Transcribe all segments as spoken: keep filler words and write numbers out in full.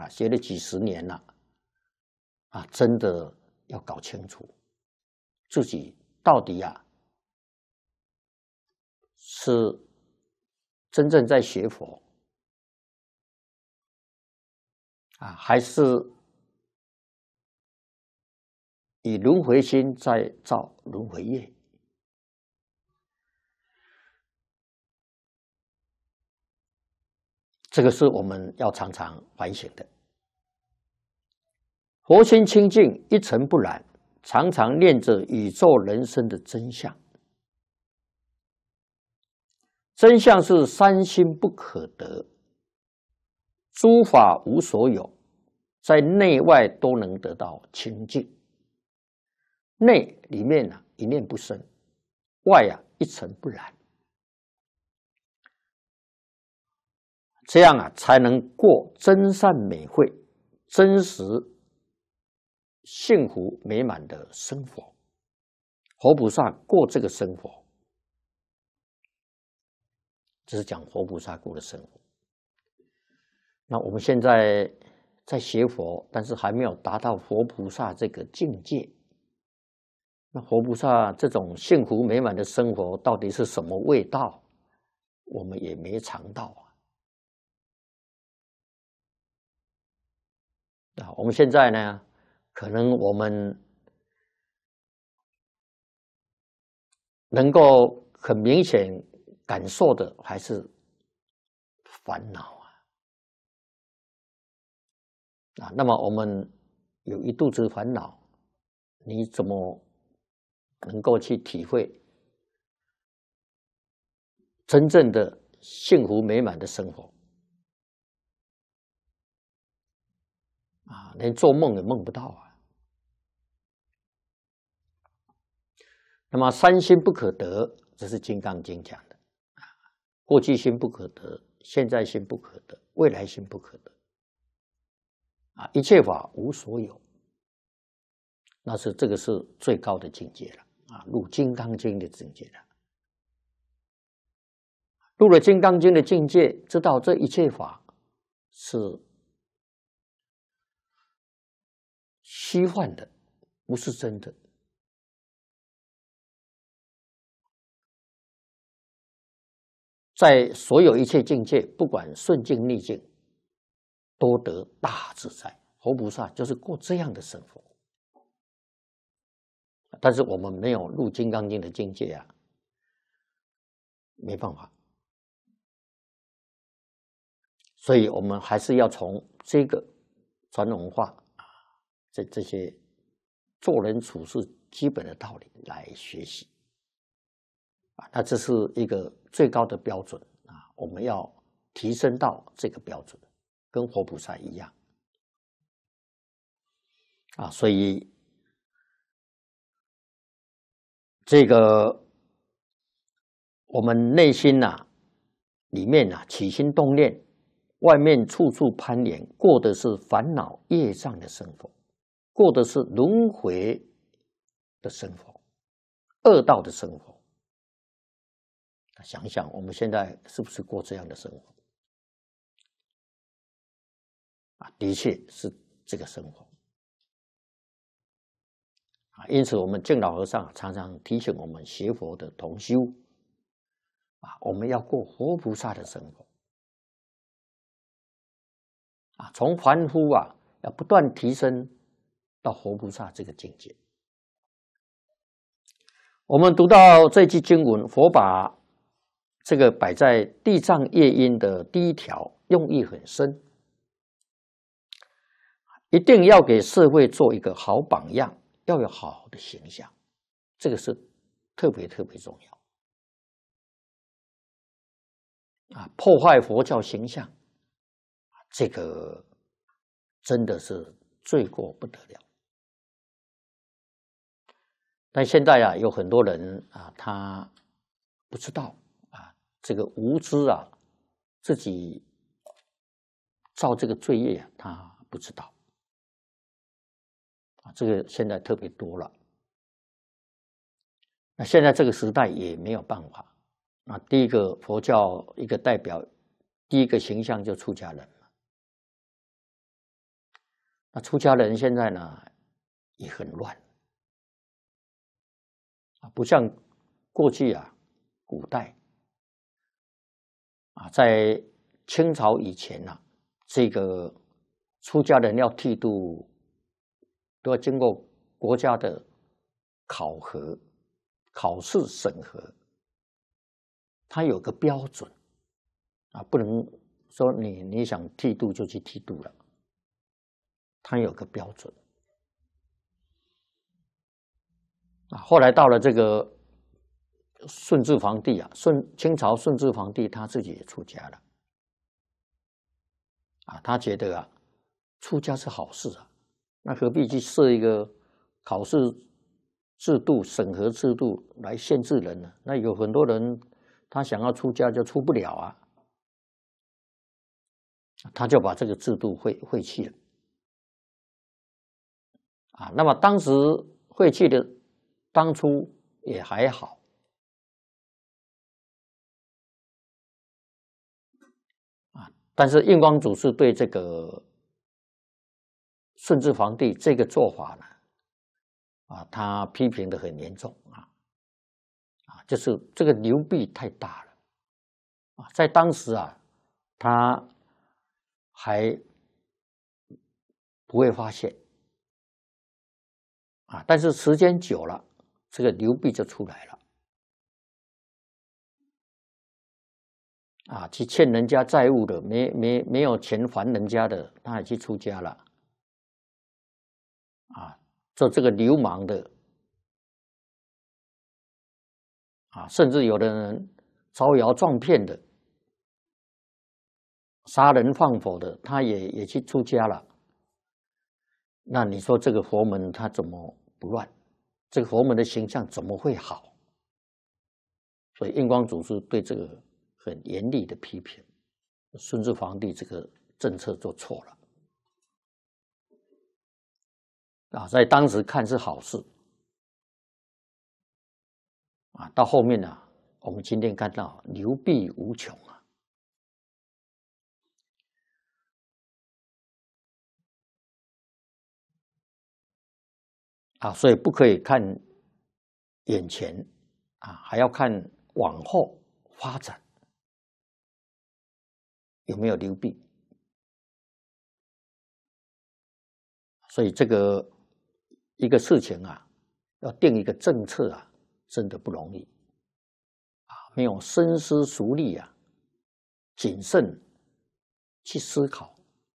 啊，学了几十年了，啊，真的要搞清楚自己到底啊是真正在学佛啊，还是以轮回心在造轮回业。这个是我们要常常反省的。佛心清净，一尘不染，常常念着宇宙人生的真相。真相是三心不可得，诸法无所有，在内外都能得到清净。内里面啊一念不生，外啊一尘不染，这样啊才能过真善美慧、真实幸福美满的生活。活菩萨过这个生活，这是讲活菩萨过的生活。那我们现在在学佛，但是还没有达到活菩萨这个境界。那活菩萨这种幸福美满的生活到底是什么味道，我们也没尝到啊。啊，我们现在呢，可能我们能够很明显感受的还是烦恼啊。啊，那么我们有一肚子烦恼，你怎么能够去体会真正的幸福美满的生活啊？连做梦也梦不到啊！那么三心不可得，这是《金刚经》讲的啊。过去心不可得，现在心不可得，未来心不可得啊！一切法无所有，那是这个是最高的境界了啊！入《金刚经》的境界了。入了《金刚经》的境界，知道这一切法是虚幻的，不是真的。在所有一切境界，不管顺境逆境，都得大自在。活菩萨就是过这样的生活。但是我们没有入《金刚经》的境界啊，没办法。所以我们还是要从这个传统文化啊，这这些做人处事基本的道理来学习啊。那这是一个最高的标准啊，我们要提升到这个标准，跟活菩萨一样啊。所以这个我们内心呐、啊，里面呐、啊、起心动念，外面处处攀缘，过的是烦恼业障的生活，过的是轮回的生活，恶道的生活。想想我们现在是不是过这样的生活啊？的确是这个生活啊。因此，我们净老和尚常常提醒我们学佛的同修啊，我们要过活菩萨的生活啊，从凡夫啊，要不断提升到活菩萨这个境界。我们读到这句经文，佛把这个摆在地藏业因的第一条，用意很深，一定要给社会做一个好榜样，要有好的形象，这个是特别特别重要啊！破坏佛教形象，这个真的是罪过不得了。但现在啊，有很多人啊，他不知道啊，这个无知啊，自己造这个罪业啊，他不知道啊，这个现在特别多了。那现在这个时代也没有办法。那第一个佛教一个代表，第一个形象就出家人了那出家人现在呢也很乱啊，不像过去啊，古代啊，在清朝以前啊，这个出家人要剃度，都要经过国家的考核、考试审核，它有个标准啊，不能说你你想剃度就去剃度了，它有个标准啊。后来到了这个顺治皇帝啊，顺清朝顺治皇帝他自己也出家了啊，他觉得啊，出家是好事啊，那何必去设一个考试制度、审核制度来限制人呢？那有很多人他想要出家就出不了啊，他就把这个制度废废弃了啊。那么当时废弃的当初也还好啊，但是印光祖师对这个顺治皇帝这个做法呢，啊，他批评的很严重啊，啊，就是这个流弊太大了啊，在当时啊，他还不会发现啊，但是时间久了，这个流弊就出来了啊，去欠人家债务的，没没没有钱还人家的，他也去出家了啊，做这个流氓的啊，甚至有的人招摇撞骗的，杀人放火的，他也也去出家了。那你说这个佛门它怎么不乱？这个佛门的形象怎么会好？所以印光祖师对这个很严厉的批评，顺治皇帝这个政策做错了啊，在当时看是好事啊，到后面呢、啊，我们今天看到流弊无穷啊。啊，所以不可以看眼前啊，还要看往后发展有没有流弊。所以这个一个事情啊，要定一个政策啊，真的不容易啊，没有深思熟虑啊，谨慎去思考，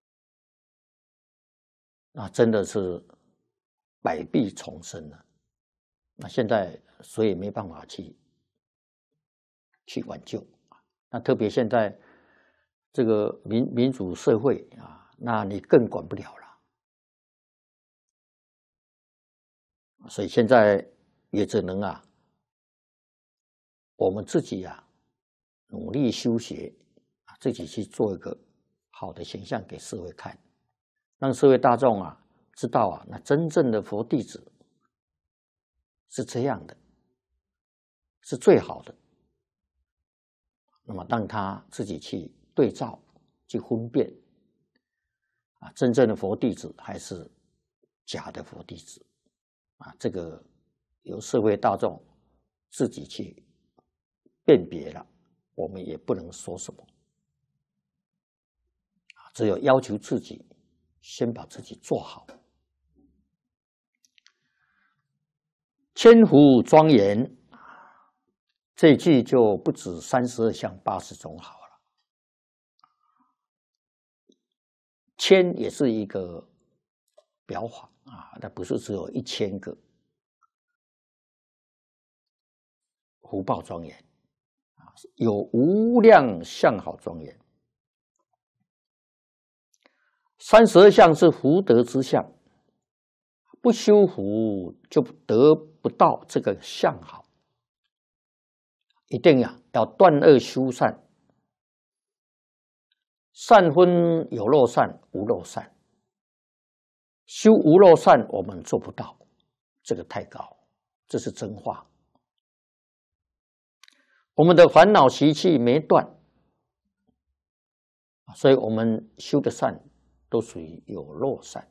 那真的是百弊丛生了。那现在所以没办法去去挽救啊。那特别现在这个民民主社会啊，那你更管不了了。所以现在也只能啊，我们自己啊努力修学，自己去做一个好的形象给社会看，让社会大众啊知道啊，那真正的佛弟子是这样的，是最好的。那么让他自己去对照、去分辨啊，真正的佛弟子还是假的佛弟子啊，这个由社会大众自己去辨别了，我们也不能说什么，只有要求自己先把自己做好。千福庄严，这一句就不止三十二相八十种好了。千也是一个表法啊，那不是只有一千个福报庄严啊，有无量相好庄严。三十二相是福德之相，不修福就得不到这个相好。一定呀，要断恶修善，善分有漏善、无漏善。修无漏善我们做不到，这个太高，这是真话。我们的烦恼习气没断，所以我们修的善都属于有漏善。